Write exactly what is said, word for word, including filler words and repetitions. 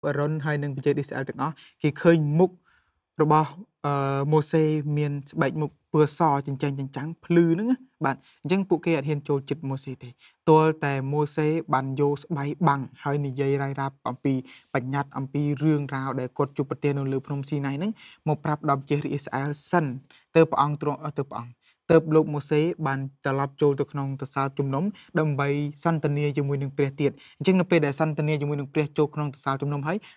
រុនហើយនឹងប្រជាអ៊ីស្រាអែលទាំងអស់គេឃើញមុខរបស់អឺម៉ូសេមានស្បែកមុខពណ៌សចិញ្ចែងចិញ្ចាំងភ្លឺហ្នឹងណាបាទអញ្ចឹងពួកគេអត់ហ៊ានចូលចិត្តម៉ូសេទេទាល់តែម៉ូសេបានយកស្បៃបាំងហើយនិយាយរាយរាប់អំពីបញ្ញត្តិអំពីរឿងរ៉ាវដែលគាត់ជួបប្រទះនៅលើភ្នំស៊ីណៃហ្នឹងមកប្រាប់ដល់ប្រជារាស្ត្រអ៊ីស្រាអែលសិនទើបព្រះអង្គទ្រង់អត់ទើបព្រះអង្គទើបលោកម៉ូសេបានត្រឡប់ចូលទៅក្នុងទសាលជំនុំដើម្បីសន្ទនាជាមួយនឹងព្រះទៀតអញ្ចឹងនៅពេលដែលសន្ទនាជាមួយនឹងព្រះចូលក្នុងទសាលជំនុំហើយ